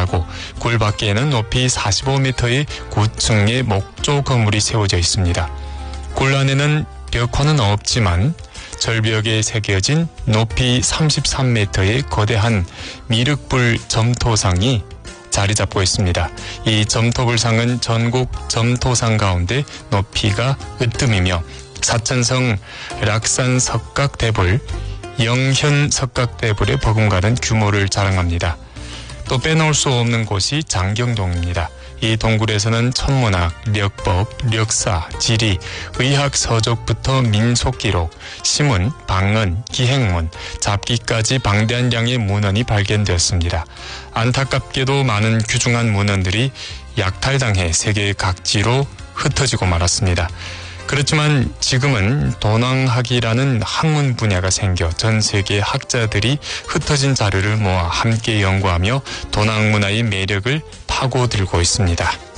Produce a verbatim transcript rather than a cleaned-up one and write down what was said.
하고 굴 밖에는 높이 사십오 미터의 구층의 목조 건물이 세워져 있습니다. 굴 안에는 벽화는 없지만 절벽에 새겨진 높이 삼십삼 미터의 거대한 미륵불 점토상이 자리 잡고 있습니다. 이 점토불상은 전국 점토상 가운데 높이가 으뜸이며 사천성 락산 석각대불, 영현 석각대불에 버금가는 규모를 자랑합니다. 또 빼놓을 수 없는 곳이 장경동입니다. 이 동굴에서는 천문학, 력법, 력사, 지리, 의학 서적부터 민속기록, 시문, 방언, 기행문, 잡기까지 방대한 양의 문헌이 발견되었습니다. 안타깝게도 많은 귀중한 문헌들이 약탈당해 세계 각지로 흩어지고 말았습니다. 그렇지만 지금은 도낭학이라는 학문 분야가 생겨 전 세계 학자들이 흩어진 자료를 모아 함께 연구하며 도낭 문화의 매력을 파고들고 있습니다.